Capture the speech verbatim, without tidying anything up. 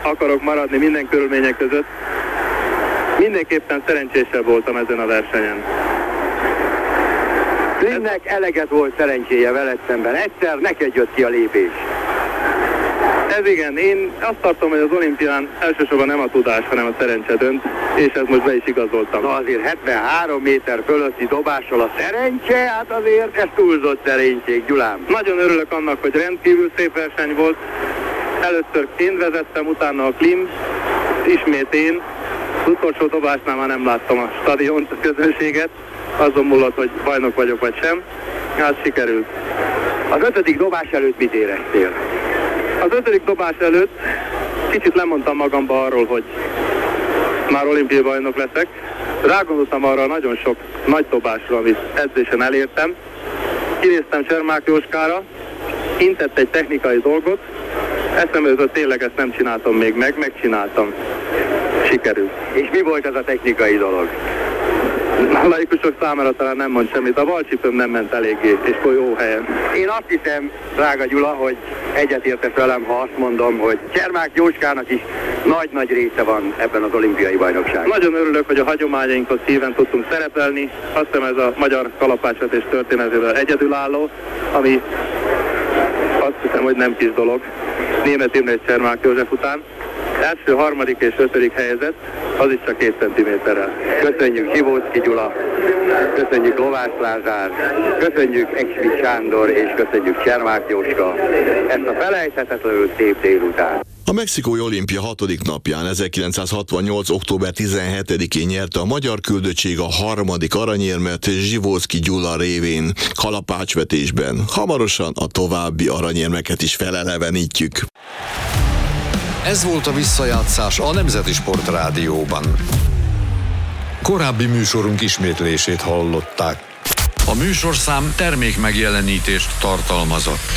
akarok maradni minden körülmények között. Mindenképpen szerencsésebb voltam ezen a versenyen. Klimnek eleget volt szerencséje veled szemben. Egyszer neked jött ki a lépés. Ez igen, én azt tartom, hogy az olimpián elsősorban nem a tudás, hanem a szerencse dönt, és ez most be is igazoltam. Na azért hetvenhárom méter fölötti dobással a szerencse, hát azért ez túlzott szerénység, Gyulám. Nagyon örülök annak, hogy rendkívül szép verseny volt. Először én vezettem, utána a Klim, ismét én. Az utolsó dobásnál már nem láttam a stadiont, a közönséget. Azon múlott, hogy bajnok vagyok vagy sem. Hát sikerült. Az ötödik dobás előtt mit éreztél? Az ötödik dobás előtt kicsit lemondtam magamba arról, hogy már olimpiai bajnok leszek. Rágondoltam arra nagyon sok nagy dobásra, amit edzésen elértem. Kinéztem Csermák Jóskára, intett egy technikai dolgot, eszembe jutott, tényleg ezt nem csináltam még meg, megcsináltam. Sikerült. És mi volt ez a technikai dolog? A laikusok számára talán nem mond semmit. A balcsipőm nem ment eléggé, és jó helyen. Én azt hiszem, drága Gyula, hogy egyetértesz velem, ha azt mondom, hogy Csermák Jóskának is nagy-nagy része van ebben az olimpiai bajnokságban. Nagyon örülök, hogy a hagyományainkhoz híven tudtunk szerepelni. Azt hiszem, ez a magyar kalapácsvetés történetében egyedülálló, ami azt hiszem, hogy nem kis dolog. Németh Imre és Csermák József után. Első, harmadik és ötödik helyezett, az is csak két centiméterrel. Köszönjük Zsivóczky Gyula, köszönjük Lovász Lázár, köszönjük Exvit Sándor és köszönjük Csermák Jóska ezt a felejthetetlenül szép délután. A mexikói olimpia hatodik napján ezerkilencszázhatvannyolc. október tizenhetedikén nyerte a magyar küldöttség a harmadik aranyérmet Zsivóczky Gyula révén kalapácsvetésben. Hamarosan a további aranyérmeket is felelevenítjük. Ez volt a visszajátszás a Nemzeti Sportrádióban. Korábbi műsorunk ismétlését hallották. A műsorszám termék megjelenítést tartalmazott.